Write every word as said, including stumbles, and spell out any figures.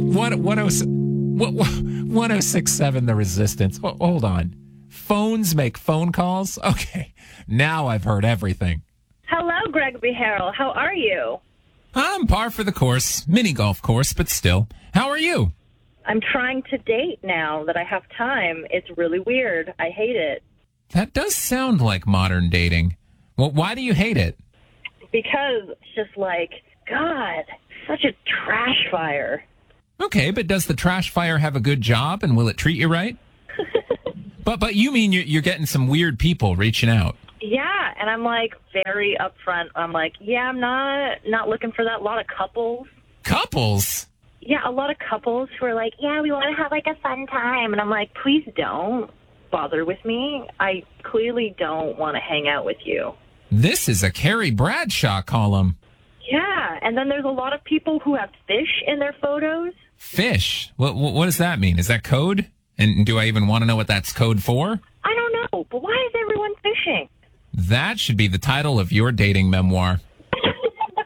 What what oh what one oh six seven The Resistance. Oh, hold on. Phones make phone calls? Okay. Now I've heard everything. Hello, Gregory Harrell. How are you? I'm par for the course. Mini golf course, but still. How are you? I'm trying to date now that I have time. It's really weird. I hate it. That does sound like modern dating. Well, why do you hate it? Because it's just like, God, such a trash fire. Okay, but does the trash fire have a good job, and will it treat you right? but but you mean you're, you're getting some weird people reaching out? Yeah, and I'm like very upfront. I'm like, yeah, I'm not not looking for that. A lot of couples. Couples? Yeah, a lot of couples who are like, yeah, we want to have like a fun time. And I'm like, please don't bother with me. I clearly don't want to hang out with you. This is a Carrie Bradshaw column. Yeah, and then there's a lot of people who have fish in their photos. Fish? What, what, what does that mean? Is that code? And do I even want to know what that's code for? I don't know, but why is everyone fishing? That should be the title of your dating memoir.